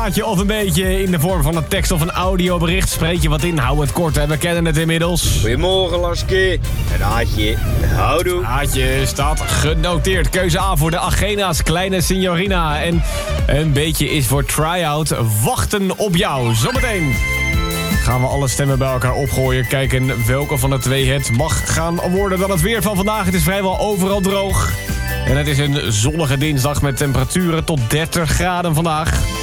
plaatje of een beetje in de vorm van een tekst of een audiobericht. Spreek je wat in, hou het kort, hè. We kennen het inmiddels. Goedemorgen, Laske. Een haatje. Houdoe. Haatje staat genoteerd. Keuze A voor de Agena's kleine signorina. En een beetje is voor try-out wachten op jou. Zometeen gaan we alle stemmen bij elkaar opgooien. Kijken welke van de twee het mag gaan worden dan het weer van vandaag. Het is vrijwel overal droog. En het is een zonnige dinsdag met temperaturen tot 30 graden vandaag.